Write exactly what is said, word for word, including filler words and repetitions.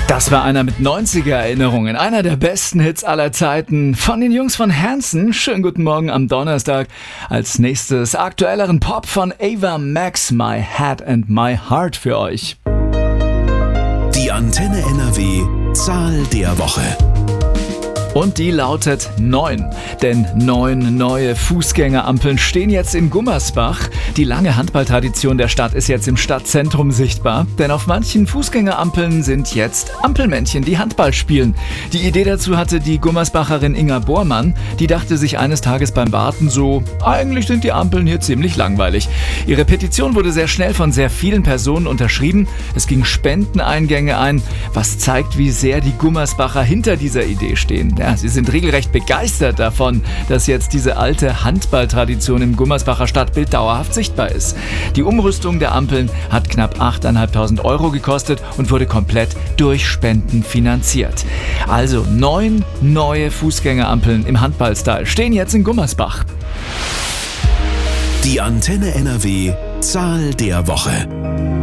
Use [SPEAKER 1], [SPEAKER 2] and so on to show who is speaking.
[SPEAKER 1] Das war einer mit neunziger-Erinnerungen, einer der besten Hits aller Zeiten von den Jungs von Hanson. Schönen guten Morgen am Donnerstag. Als nächstes aktuelleren Pop von Ava Max, My Head and My Heart für euch.
[SPEAKER 2] Die Antenne N R W Zahl der Woche.
[SPEAKER 1] Und die lautet neun. Denn neun neue Fußgängerampeln stehen jetzt in Gummersbach. Die lange Handballtradition der Stadt ist jetzt im Stadtzentrum sichtbar. Denn auf manchen Fußgängerampeln sind jetzt Ampelmännchen, die Handball spielen. Die Idee dazu hatte die Gummersbacherin Inga Bormann. Die dachte sich eines Tages beim Warten so, eigentlich sind die Ampeln hier ziemlich langweilig. Ihre Petition wurde sehr schnell von sehr vielen Personen unterschrieben. Es ging Spendeneingänge ein, was zeigt, wie sehr die Gummersbacher hinter dieser Idee stehen. Ja, sie sind regelrecht begeistert davon, dass jetzt diese alte Handballtradition im Gummersbacher Stadtbild dauerhaft sichtbar ist. Die Umrüstung der Ampeln hat knapp achttausendfünfhundert Euro gekostet und wurde komplett durch Spenden finanziert. Also neun neue Fußgängerampeln im Handballstyle stehen jetzt in Gummersbach.
[SPEAKER 2] Die Antenne N R W Zahl der Woche.